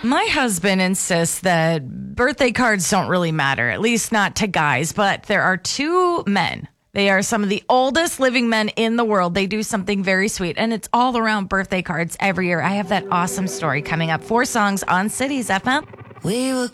My husband insists that birthday cards don't really matter, at least not to guys, but there are two men. They are some of the oldest living men in the world. They do something very sweet, and it's all around birthday cards every year. I have that awesome story coming up. 4 songs on Cities FM. We were